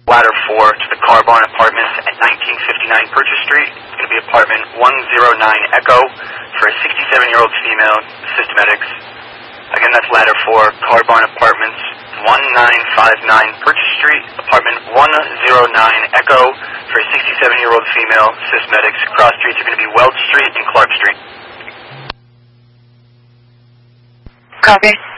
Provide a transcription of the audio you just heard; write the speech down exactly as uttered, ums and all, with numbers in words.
Ladder four to the Car Barn Apartments at nineteen fifty-nine Purchase Street. It's going to be apartment one oh nine Echo for a sixty-seven-year-old female, Systematics. Again, that's Ladder four, Car Barn Apartments, nineteen fifty-nine Purchase Street, apartment one oh nine Echo for a sixty-seven-year-old female, Systematics. Cross streets are going to be Weld Street and Clark Street. Copy.